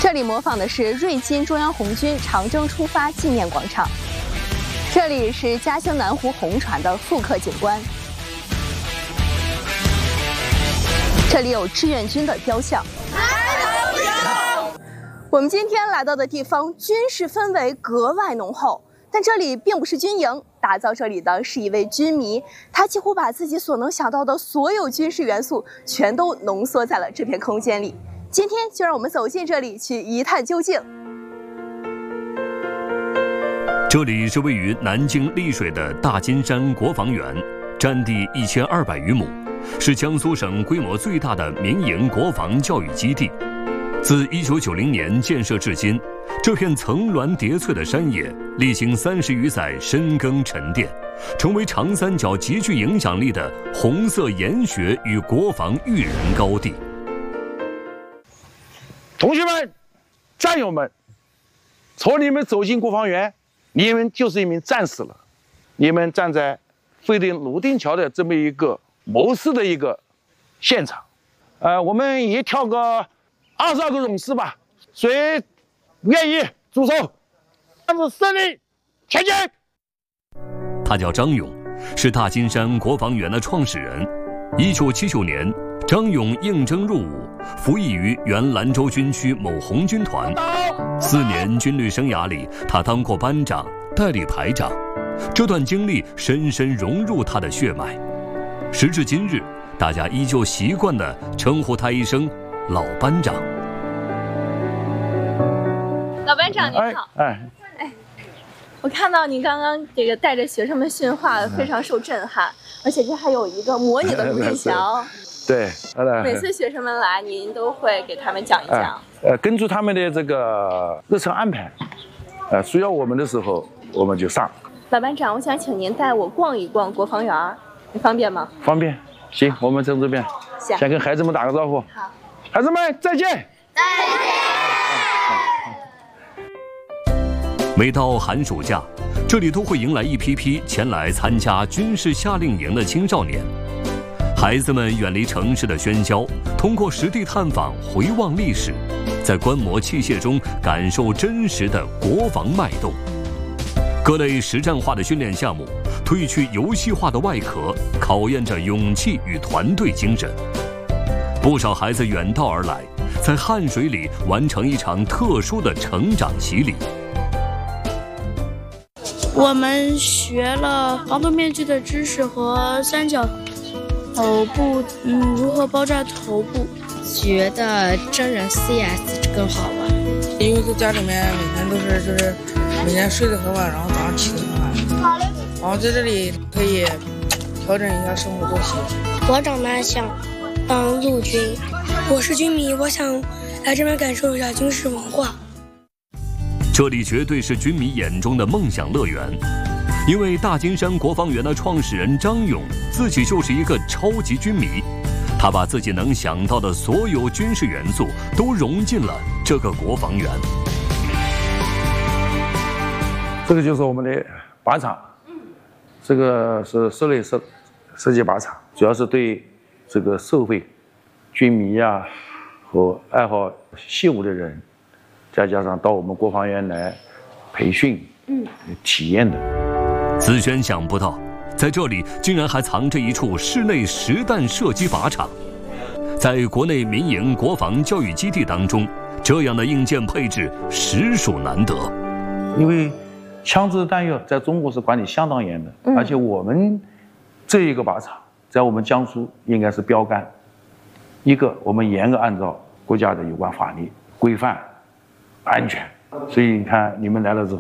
这里模仿的是瑞金中央红军长征出发纪念广场。这里是嘉兴南湖红船的复刻景观。这里有志愿军的雕像。我们今天来到的地方，军事氛围格外浓厚。但这里并不是军营，打造这里的是一位军迷，他几乎把自己所能想到的所有军事元素全都浓缩在了这片空间里。今天就让我们走进这里，去一探究竟。 这里是位于南京溧水的大金山国防园，占地1200余亩，是江苏省规模最大的民营国防教育基地。自1990年建设至今，这片层峦叠翠的山野历经30余载深耕沉淀，成为长三角极具影响力的红色研学与国防育人高地。 同学们、战友们，从你们走进国防园，你们就是一名战士了。你们站在废定泸定桥的这么一个谋事的一个现场，我们也跳个22个勇士吧，谁愿意助手？向着胜利前进！ 他叫张勇，是大金山国防园的创始人。1979年，张勇应征入伍，服役于原兰州军区某红军团。4年军旅生涯里，他当过班长、代理排长，这段经历深深融入他的血脉。时至今日，大家依旧习惯地称呼他一声老班长。 老班长您好。我看到您刚刚这个带着学生们训话，非常受震撼，而且这还有一个模拟的泸定桥。 对， 每次学生们来，您都会给他们讲一讲。 根据他们的这个日程安排，需要我们的时候我们就上。 老班长，我想请您带我逛一逛国防园，你方便吗？ 方便，行，我们从这边先跟孩子们打个招呼。 好， 孩子们再见。 再见。 每到寒暑假，这里都会迎来一批批前来参加军事夏令营的青少年。孩子们远离城市的喧嚣，通过实地探访回望历史，在观摩器械中感受真实的国防脉动。各类实战化的训练项目褪去游戏化的外壳，考验着勇气与团队精神。不少孩子远道而来，在汗水里完成一场特殊的成长洗礼。 我们学了防毒面具的知识和三角头部，如何包扎头部， 觉得真人 CS 更好玩。 因为在家里面每天都是每天睡得很晚，然后早上起得很晚，然后在这里可以调整一下生活作息。 我长大想当陆军，我是军迷，我想来这边感受一下军事文化。 这里绝对是军迷眼中的梦想乐园，因为大金山国防园的创始人张勇自己就是一个超级军迷，他把自己能想到的所有军事元素都融进了这个国防园。 这个就是我们的靶场，这个是室内设计靶场，主要是对这个社会、军迷啊和爱好习武的人，再加上到我们国防园来培训、体验的。 子轩想不到，在这里竟然还藏着一处室内实弹射击靶场。在国内民营国防教育基地当中，这样的硬件配置实属难得。 因为枪支弹药在中国是管理相当严的，而且我们这一个靶场在我们江苏应该是标杆。一个，我们严格按照国家的有关法律规范、安全，所以你看你们来了之后。